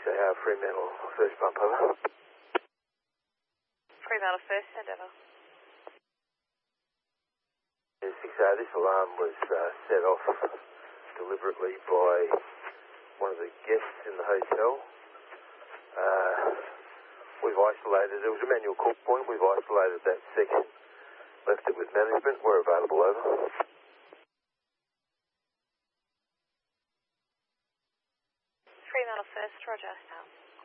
6AR Fremantle, first bump over. Fremantle first, send over. 6AR, this alarm was set off deliberately by one of the guests in the hotel. We've isolated, it was a manual call point, we've isolated that section, left it with management, we're available, over. Fremantle first, roger, out.